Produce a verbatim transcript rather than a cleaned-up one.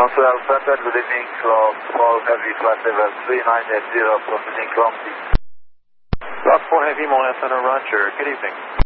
Council Alpha, good evening, cloud four Heavy flight level three nine eight zero, proceeding ground. Cloud four Heavy, Montana Center, Roger, good evening.